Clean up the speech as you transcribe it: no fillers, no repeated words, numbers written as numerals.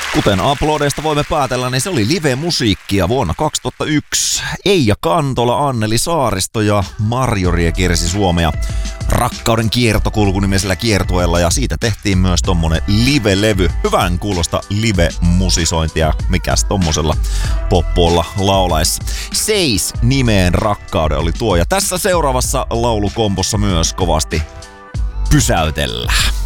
Kuten Uploadeista voimme päätellä, niin se oli live-musiikkia vuonna 2001. Eija Kantola, Anneli Saaristo ja Marjorie kiersi Suomea Rakkauden kiertokulku-nimisellä kiertueella, ja siitä tehtiin myös tommonen live-levy. Hyvän kuulosta live-musisointia, mikäs tommosella poppolla laulaessa. Seis nimeen rakkauden oli tuo, ja tässä seuraavassa laulukompossa myös kovasti pysäytellään.